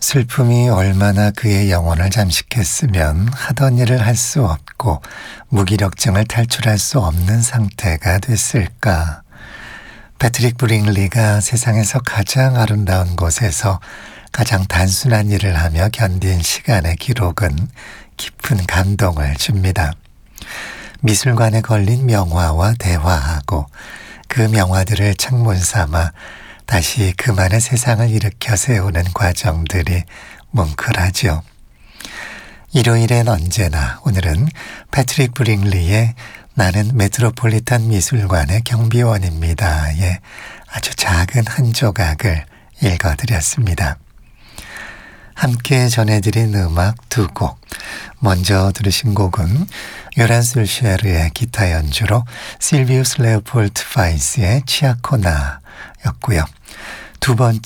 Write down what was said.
슬픔이 얼마나 그의 영혼을 잠식했으면 하던 일을 할 수 없고 무기력증을 탈출할 수 없는 상태가 됐을까. 패트릭 브링리가 세상에서 가장 아름다운 곳에서 가장 단순한 일을 하며 견딘 시간의 기록은 깊은 감동을 줍니다. 미술관에 걸린 명화와 대화하고 그 명화들을 창문 삼아 다시 그만의 세상을 일으켜 세우는 과정들이 뭉클하죠. 일요일엔 언제나 오늘은 패트릭 브링리의 나는 메트로폴리탄 미술관의 경비원입니다의 아주 작은 한 조각을 읽어드렸습니다. 함께 전해드린 음악 두 곡. 먼저 들으신 곡은 요란 술쉐르의 기타 연주로 실비우스 레오폴트 파이스의 치아코나였고요. 두 번째